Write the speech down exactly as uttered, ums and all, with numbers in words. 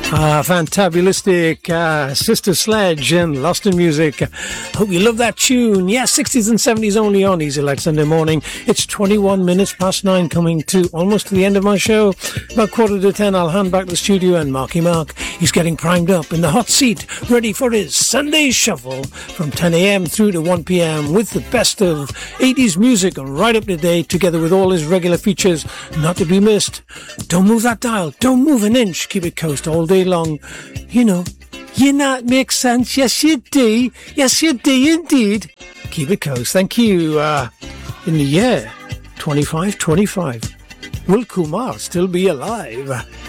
Ah, fantabulistic uh, Sister Sledge and Lost in Music. Hope you love that tune. Yeah, sixties and seventies only on Easy Like Sunday Morning. It's twenty-one minutes past nine, coming to almost to the end of my show. About quarter to ten, I'll hand back the studio, and Marky Mark, he's getting primed up in the hot seat, ready for his Sunday Shuffle from ten a.m. through to one p.m. with the best of eighties music right up to date, together with all his regular features not to be missed. Don't move that dial. Don't move an inch. Keep it coast all day long. You know, you know, it makes sense. Yes, you do. Yes, you do indeed. Keep it coast. Thank you. Uh, in the year twenty-five twenty-five, will Kumar still be alive?